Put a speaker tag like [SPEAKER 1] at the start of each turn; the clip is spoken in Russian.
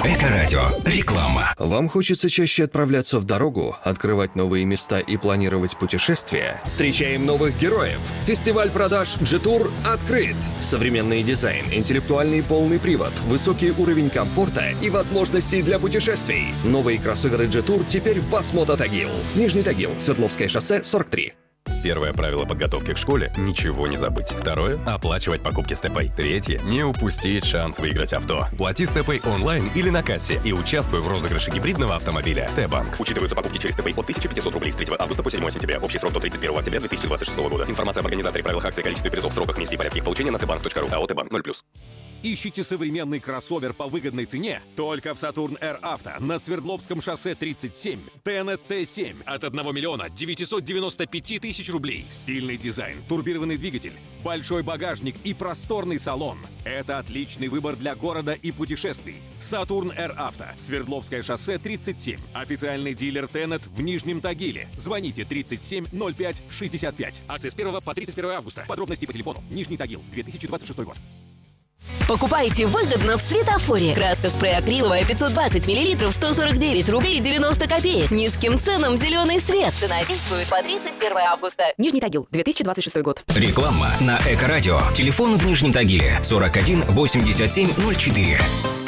[SPEAKER 1] Эко-радио. Реклама.
[SPEAKER 2] Вам хочется чаще отправляться в дорогу, открывать новые места и планировать путешествия? Встречаем новых героев! Фестиваль продаж G-Tour открыт! Современный дизайн, интеллектуальный полный привод, высокий уровень комфорта и возможностей для путешествий. Новые кроссоверы G-Tour теперь в Basmota Tagil. Нижний Тагил, Свердловское шоссе, 43.
[SPEAKER 3] Первое правило подготовки к школе – ничего не забыть. Второе – оплачивать покупки с ТП. Третье – не упустить шанс выиграть авто. Плати с ТП онлайн или на кассе и участвуй в розыгрыше гибридного автомобиля. Т-банк. Учитываются покупки через ТП от 1500 рублей с 3 августа по 7 сентября. Общий срок до 31 октября 2026 года. Информация об организаторе, правилах акции, количестве призов, сроках, месте и порядке их получения на tbank.ru. АО «Т-банк» 0+.
[SPEAKER 4] Ищите современный кроссовер по выгодной цене? Только в Saturn Air Auto на Свердловском шоссе 37. Tenet T7 от 1 миллиона 995 тысяч рублей. Стильный дизайн, турбированный двигатель, большой багажник и просторный салон. Это отличный выбор для города и путешествий. Saturn Air Auto. Свердловское шоссе 37. Официальный дилер Tenet в Нижнем Тагиле. Звоните 37 05 65. Акция с 1 по 31 августа. Подробности по телефону. Нижний Тагил, 2026 год.
[SPEAKER 5] Покупайте выгодно в Светофоре. Краска спрей акриловая 520 мл 149 рублей 90 копеек. Низким ценам зеленый свет. Цена действует по 31 августа. Нижний Тагил, 2026 год.
[SPEAKER 1] Реклама на Эко-радио. Телефон в Нижнем Тагиле 41 87 04.